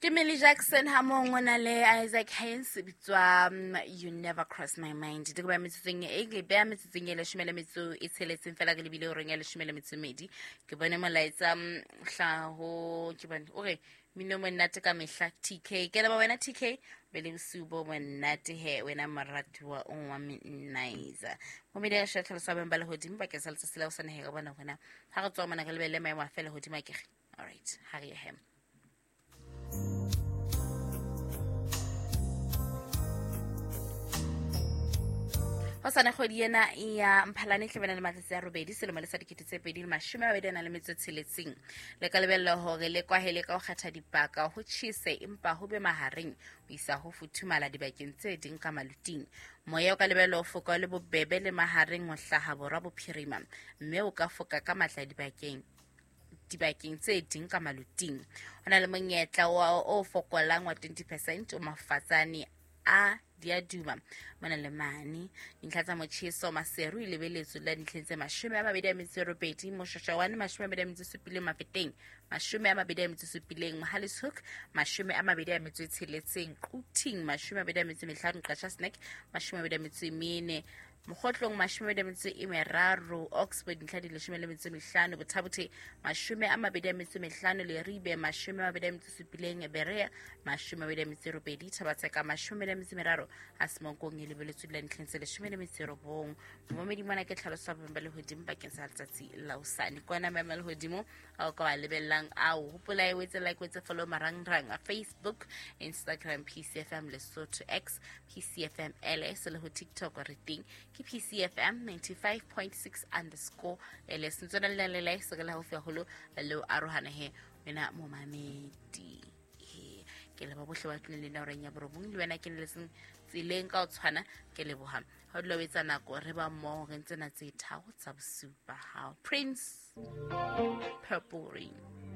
Kimberly Jackson hamong ona le Isaac Hayes bitswa You Never Cross My Mind. Di go ba metseng e le ba metseng e le shimele metso e tsheletseng fela ke le bile o reng ya le shimele metso medi. Ke bone molaetsa hlaho ke bone okay mino monate ka mehla TK ke le ba wena TK be le subo monate he wena maratwa o wa midnight. Mo me dia shatla sa ba le hodimo ba ke sa letsa sela o sana he ga bona bona ha go tswa mona ke le bele mai wa fela hodimo ke. All right, ha re hem. Hosana kgwedi ena ya Mphalane tlebana le matsatsi a robedi selemo le sa dikete pedi le mashome a bedi na le metso tsheletseng le ka lebella hore le kwahele ka ho kgetha dipaka ho tshise empa ho be mahareng ho isa ho futhumala dibakeng tse ding ka maluting moya o ka lebella ho foka le bobebe le mahareng ho hlaha borwa bophirima mme o ka foka ka matla dibakeng tse ding ka maluting ona le monyetla o fokolang wa 20% o mafatsane a diaduma mona le mane dintlha tsa motjheso maseru ile beletso la dintlheng tse 22 moshashwane 27 mafeteng 27 Mohalishoek 26 Quting 25 Qasha Snack 24 Mokgotlong 23 Oxford dintlha di 15 Bothabothe 25 le Ribe 27 Berea 28 Thabatseka 30 Asmonkong ile beletso la dintlheng tse 19 momedi mona ke tlhalosa ba le hodimo bakeng sa letsatsi la usane kwana mama le hodimo a ka ba lebellang ao hopola e wetse like wetse follow marangrang a Facebook Instagram PCFM Lesotho X PCFM LS le ho TikTok re ting ke PCFM 95.6_ LS ntsona le le se ka la ho fya holo le o arohana he wena mo mamedi ke le ba bohle ba tlile le na oreng ya borobong le wena ke le seng tsileng ka o tshwana ke le boham ha lo wetsa nako re ba mo re ntsena tse thao tsa bosupa ha Prince Purple Rain.